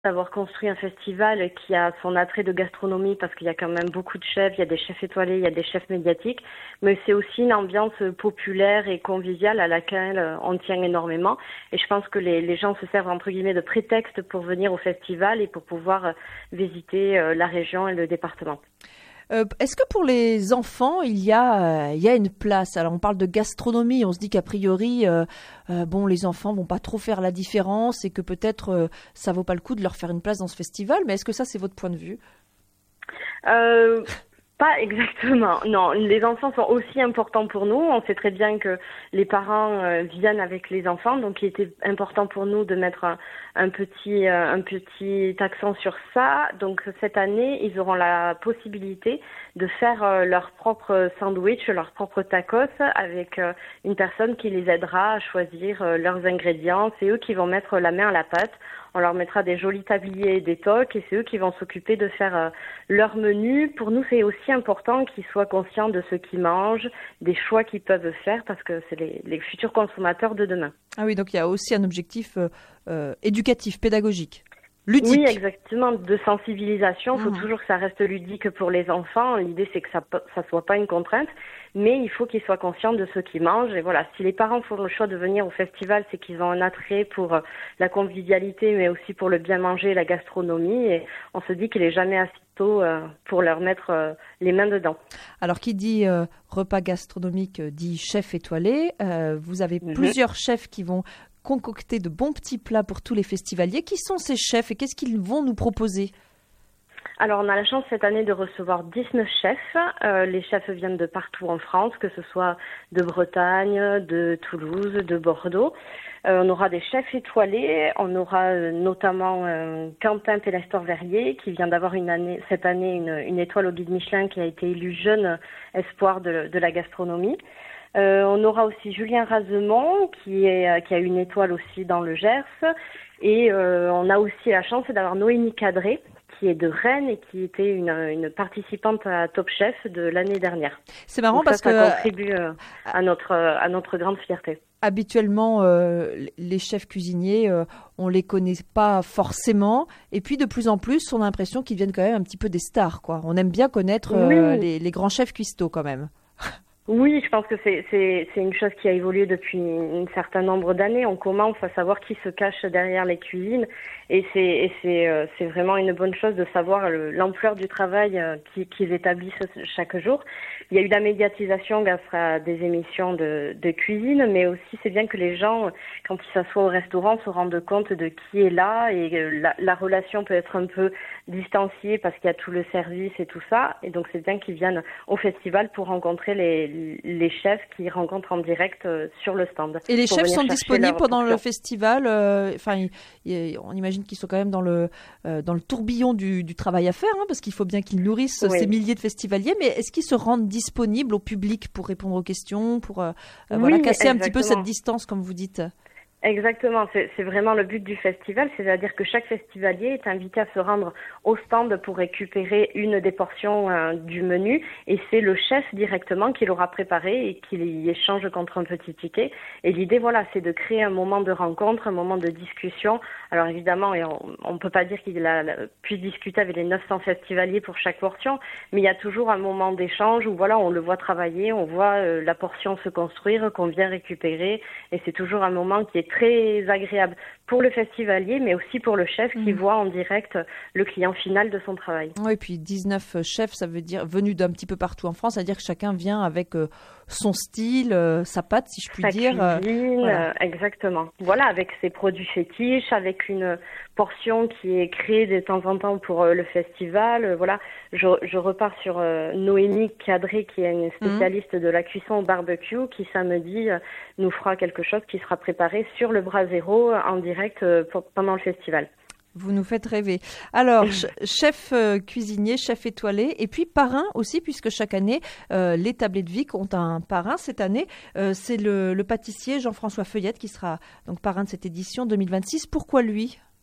d'avoir construit un festival qui a son attrait de gastronomie parce qu'il y a quand même beaucoup de chefs, il y a des chefs étoilés, il y a des chefs médiatiques, mais c'est aussi une ambiance populaire et conviviale à laquelle on tient énormément. Et je pense que les gens se servent entre guillemets de prétexte pour venir au festival et pour pouvoir visiter la région et le département. Est-ce que pour les enfants, il y a une place? Alors on parle de gastronomie, on se dit qu'a priori, les enfants vont pas trop faire la différence et que peut-être ça vaut pas le coup de leur faire une place dans ce festival. Mais est-ce que ça, c'est votre point de vue? Pas exactement. Non, les enfants sont aussi importants pour nous. On sait très bien que les parents viennent avec les enfants, donc il était important pour nous de mettre un petit accent sur ça. Donc cette année, ils auront la possibilité de faire leur propre sandwich, leur propre tacos avec une personne qui les aidera à choisir leurs ingrédients. C'est eux qui vont mettre la main à la pâte. On leur mettra des jolis tabliers et des toques et c'est eux qui vont s'occuper de faire leur menu. Pour nous, c'est aussi important qu'ils soient conscients de ce qu'ils mangent, des choix qu'ils peuvent faire parce que c'est les futurs consommateurs de demain. Ah oui, donc il y a aussi un objectif éducatif, pédagogique. Ludique. Oui, exactement, de sensibilisation. Il faut toujours que ça reste ludique pour les enfants. L'idée, c'est que ça soit pas une contrainte, mais il faut qu'ils soient conscients de ce qu'ils mangent. Et voilà, si les parents font le choix de venir au festival, c'est qu'ils ont un attrait pour la convivialité, mais aussi pour le bien manger, la gastronomie. Et on se dit qu'il est jamais assez tôt pour leur mettre les mains dedans. Alors, qui dit repas gastronomique dit chef étoilé. Vous avez plusieurs chefs qui vont concocter de bons petits plats pour tous les festivaliers. Qui sont ces chefs et qu'est-ce qu'ils vont nous proposer? Alors, on a la chance cette année de recevoir 19 chefs. Les chefs viennent de partout en France, que ce soit de Bretagne, de Toulouse, de Bordeaux. On aura des chefs étoilés. On aura notamment Quentin Pellestor-Verrier qui vient d'avoir cette année une étoile au guide Michelin qui a été élu jeune espoir de la gastronomie. On aura aussi Julien Razemont qui a une étoile aussi dans le Gers et on a aussi la chance d'avoir Noémie Cadré qui est de Rennes et qui était une participante à Top Chef de l'année dernière. C'est marrant. Donc parce ça contribue à notre grande fierté. Habituellement, les chefs cuisiniers, on les connaît pas forcément. Et puis, de plus en plus, on a l'impression qu'ils deviennent quand même un petit peu des stars, quoi. On aime bien connaître les grands chefs cuistots, quand même. Oui, je pense que c'est une chose qui a évolué depuis un certain nombre d'années. On commence à savoir qui se cache derrière les cuisines et c'est vraiment une bonne chose de savoir l'ampleur du travail qu'ils établissent chaque jour. Il y a eu la médiatisation grâce à des émissions de cuisine, mais aussi c'est bien que les gens, quand ils s'assoient au restaurant, se rendent compte de qui est là et la relation peut être un peu distanciée parce qu'il y a tout le service et tout ça. Et donc c'est bien qu'ils viennent au festival pour rencontrer les chefs qui rencontrent en direct sur le stand. Et les chefs sont disponibles pendant le festival. On imagine qu'ils sont quand même dans le tourbillon du travail à faire, parce qu'il faut bien qu'ils nourrissent ces milliers de festivaliers. Mais est-ce qu'ils se rendent disponibles au public pour répondre aux questions, pour casser un petit peu cette distance, comme vous dites? Exactement, c'est vraiment le but du festival, c'est-à-dire que chaque festivalier est invité à se rendre au stand pour récupérer une des portions du menu et c'est le chef directement qui l'aura préparé et qui y échange contre un petit ticket. Et l'idée, c'est de créer un moment de rencontre, un moment de discussion. Alors évidemment, on peut pas dire qu'il a pu discuter avec les 900 festivaliers pour chaque portion, mais il y a toujours un moment d'échange où on le voit travailler, on voit la portion se construire, qu'on vient récupérer et c'est toujours un moment qui est très agréable pour le festivalier, mais aussi pour le chef qui voit en direct le client final de son travail. Oui, et puis 19 chefs, ça veut dire venus d'un petit peu partout en France, c'est-à-dire que chacun vient avec son style, sa patte, si je puis dire. Cuisine, exactement. Voilà, avec ses produits fétiches, avec une portion qui est créée de temps en temps pour le festival. Je repars sur Noémie Cadré, qui est une spécialiste de la cuisson au barbecue, qui samedi nous fera quelque chose qui sera préparé sur le brasero en direct pendant le festival. Vous nous faites rêver. Alors, chef cuisinier, chef étoilé, et puis parrain aussi, puisque chaque année, les Tablés de Vic ont un parrain. Cette année, c'est le pâtissier Jean-François Feuillette qui sera donc parrain de cette édition 2026. Pourquoi lui ?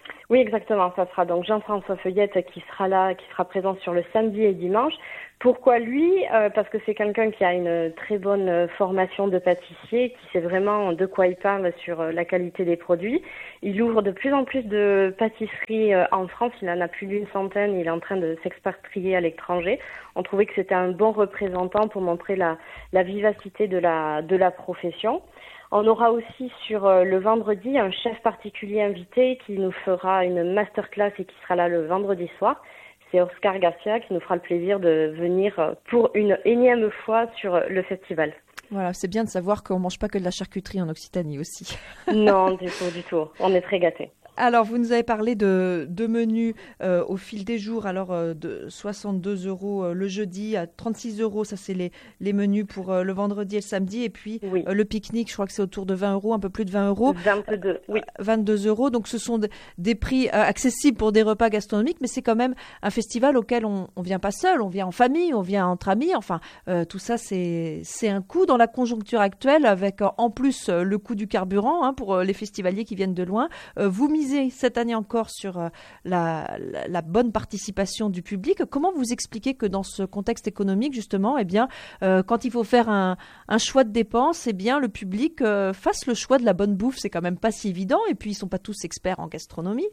Oui, exactement. Ça sera donc Jean-François Feuillette qui sera présent sur le samedi et dimanche. Pourquoi lui ? Parce que c'est quelqu'un qui a une très bonne formation de pâtissier, qui sait vraiment de quoi il parle sur la qualité des produits. Il ouvre de plus en plus de pâtisseries en France. Il en a plus d'une centaine. Il est en train de s'expatrier à l'étranger. On trouvait que c'était un bon représentant pour montrer la vivacité de la profession. On aura aussi sur le vendredi un chef particulier invité qui nous fera une masterclass et qui sera là le vendredi soir. C'est Oscar Garcia qui nous fera le plaisir de venir pour une énième fois sur le festival. Voilà, c'est bien de savoir qu'on ne mange pas que de la charcuterie en Occitanie aussi. Non, du tout. On est très gâtés. Alors, vous nous avez parlé de menus au fil des jours. Alors, de 62 € le jeudi à 36 €, ça c'est les menus pour le vendredi et le samedi. Et puis, oui. Le pique-nique, je crois que c'est autour de 20 €, un peu plus de 20 €. 22, oui. 22 €. Donc, ce sont des prix accessibles pour des repas gastronomiques, mais c'est quand même un festival auquel on vient pas seul, on vient en famille, on vient entre amis. Enfin, tout ça, c'est un coût dans la conjoncture actuelle, avec en plus le coût du carburant pour les festivaliers qui viennent de loin. Vous misez cette année encore sur la bonne participation du public. Comment vous expliquez que dans ce contexte économique, justement, quand il faut faire un choix de dépenses, le public fasse le choix de la bonne bouffe? C'est quand même pas si évident. Et puis, ils sont pas tous experts en gastronomie.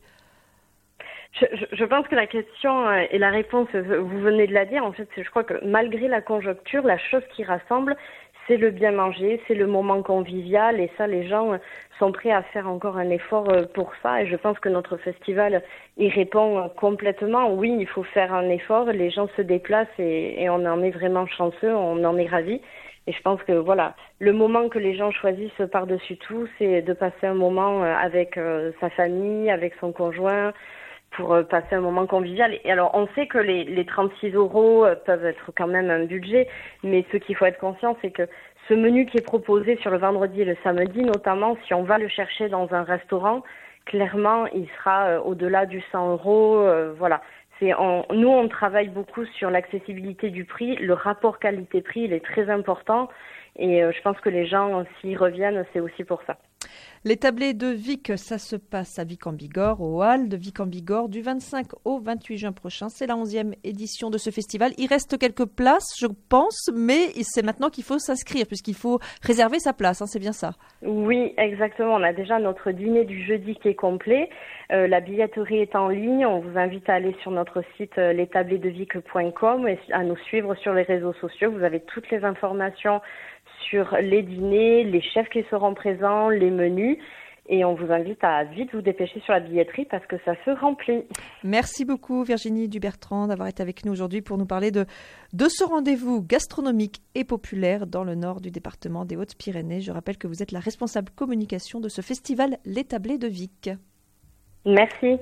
Je pense que la question et la réponse, vous venez de la dire. En fait, je crois que malgré la conjoncture, la chose qui rassemble, c'est le bien manger, c'est le moment convivial, et ça, les gens sont prêts à faire encore un effort pour ça, et je pense que notre festival y répond complètement. Oui, il faut faire un effort, les gens se déplacent et on en est vraiment chanceux, on en est ravis. Et je pense que voilà, le moment que les gens choisissent par-dessus tout, c'est de passer un moment avec sa famille, avec son conjoint, pour passer un moment convivial. Et alors, on sait que les 36 € peuvent être quand même un budget, mais ce qu'il faut être conscient, c'est que ce menu qui est proposé sur le vendredi et le samedi, notamment, si on va le chercher dans un restaurant, clairement, il sera au-delà du 100 €. Voilà. Nous, on travaille beaucoup sur l'accessibilité du prix. Le rapport qualité-prix, il est très important. Et je pense que les gens, s'ils reviennent, c'est aussi pour ça. Les tablés de Vic, ça se passe à Vic en Bigorre, au hall de Vic en Bigorre, du 25 au 28 juin prochain. C'est la 11e édition de ce festival. Il reste quelques places, je pense, mais c'est maintenant qu'il faut s'inscrire, puisqu'il faut réserver sa place, c'est bien ça? Oui, exactement. On a déjà notre dîner du jeudi qui est complet. La billetterie est en ligne. On vous invite à aller sur notre site lestablersdevic.com et à nous suivre sur les réseaux sociaux. Vous avez toutes les informations sur les dîners, les chefs qui seront présents, les menus. Et on vous invite à vite vous dépêcher sur la billetterie parce que ça se remplit. Merci beaucoup Virginie Dubertrand d'avoir été avec nous aujourd'hui pour nous parler de ce rendez-vous gastronomique et populaire dans le nord du département des Hautes-Pyrénées. Je rappelle que vous êtes la responsable communication de ce festival Les Tablés de Vic. Merci.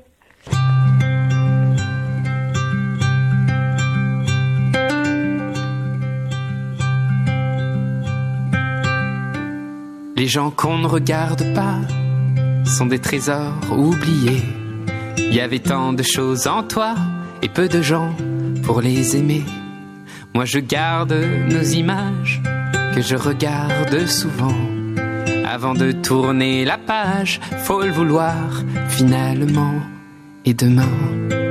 Les gens qu'on ne regarde pas sont des trésors oubliés. Il y avait tant de choses en toi et peu de gens pour les aimer. Moi je garde nos images que je regarde souvent. Avant de tourner la page, faut le vouloir finalement. Et demain